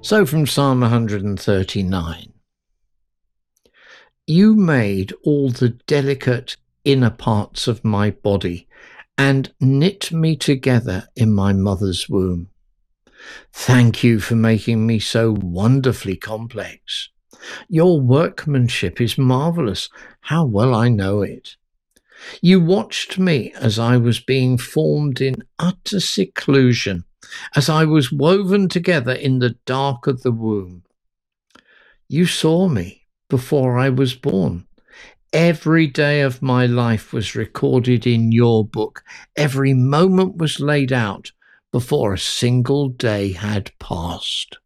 So from Psalm 139, you made all the delicate inner parts of my body and knit me together in my mother's womb. Thank you for making me so wonderfully complex. Your workmanship is marvelous. How well I know it. You watched me as I was being formed in utter seclusion, as I was woven together in the dark of the womb. You saw me before I was born. Every day of my life was recorded in your book. Every moment was laid out before a single day had passed.